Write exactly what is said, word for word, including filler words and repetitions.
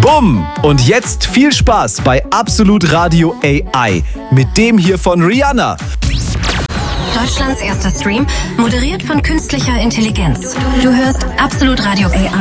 Bumm! Und jetzt viel Spaß bei Absolut Radio A I mit dem hier von Rihanna. Deutschlands erster Stream, moderiert von künstlicher Intelligenz. Du hörst Absolut Radio A I.